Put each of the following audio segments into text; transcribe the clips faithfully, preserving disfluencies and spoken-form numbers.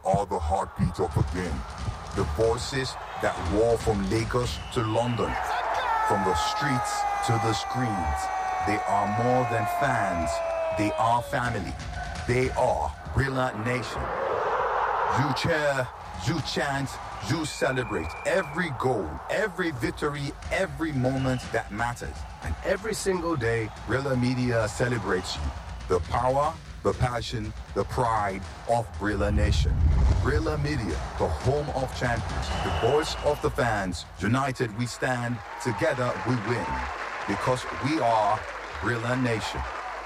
are the heartbeat of the game. The voices that roar from Lagos to London, from the streets to the screens. They are more than fans. They are family. They are Brilliant Nation. You cheer, you chant, you celebrate every goal, every victory, every moment that matters. And every single day, Brilliant Media celebrates you. The power, the passion, the pride of Brilliant Nation. Brilliant Media, the home of champions, the voice of the fans. United we stand, together we win. Because we are Brilliant Nation.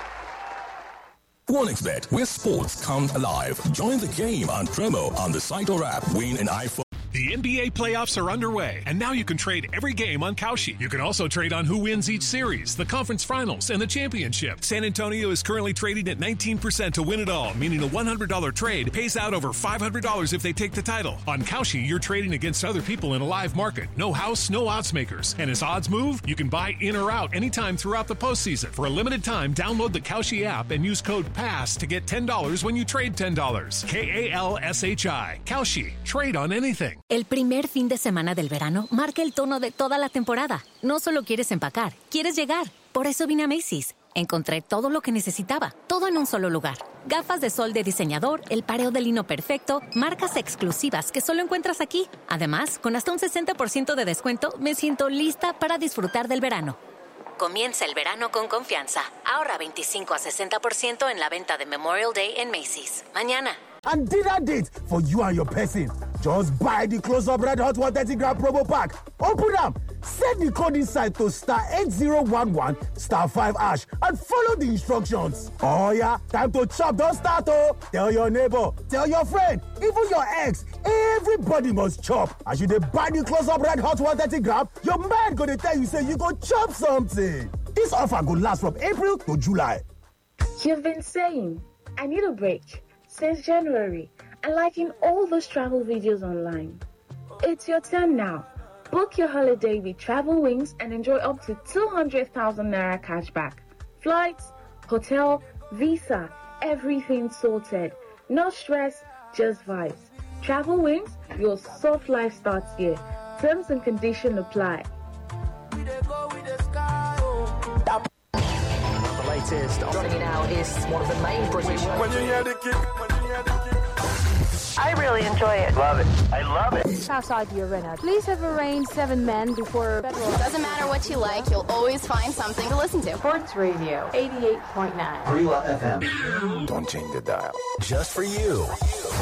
OneXBet, where sports come alive. Join the game on promo on the site or app. Win an iPhone. The N B A playoffs are underway, and now you can trade every game on Kalshi. You can also trade on who wins each series, the conference finals, and the championship. San Antonio is currently trading at nineteen percent to win it all, meaning a one hundred dollars trade pays out over five hundred dollars if they take the title. On Kalshi, you're trading against other people in a live market. No house, no odds makers. And as odds move, you can buy in or out anytime throughout the postseason. For a limited time, download the Kalshi app and use code PASS to get ten dollars when you trade ten dollars. K A L S H I. Kalshi. Trade on anything. El primer fin de semana del verano marca el tono de toda la temporada. No solo quieres empacar, quieres llegar. Por eso vine a Macy's. Encontré todo lo que necesitaba, todo en un solo lugar. Gafas de sol de diseñador, el pareo de lino perfecto, marcas exclusivas que solo encuentras aquí. Además, con hasta un sesenta por ciento de descuento, me siento lista para disfrutar del verano. Comienza el verano con confianza. Ahorra veinticinco a sesenta por ciento en la venta de Memorial Day en Macy's. Mañana. And dinner date for you and your person. Just buy the Close-Up Red Hot one thirty gram promo pack. Open up. Set the code inside to star eight zero one one star five hash and follow the instructions. Oh yeah, time to chop. Don't start oh. Tell your neighbor, tell your friend, even your ex. Everybody must chop. As you dey buy the Close-Up Red Hot one thirty gram, your man gonna tell you say you go chop something. This offer go last from April to July. You've been saying, I need a break since January, and liking all those travel videos online. It's your turn now. Book your holiday with Travel Wings and enjoy up to two hundred thousand naira cashback. Flights, hotel, visa, everything sorted. No stress, just vibes. Travel Wings, your soft life starts here. Terms and conditions apply. The latest. Joining me now is one of the main British. When you hear the kick, when you hear the kick. I really enjoy it. Love it. I love it. Southside the arena. Please have arranged seven men before federal. Doesn't matter what you like, you'll always find something to listen to. Sports Radio, eighty-eight point nine. Brila F M. Don't change the dial. Just for you.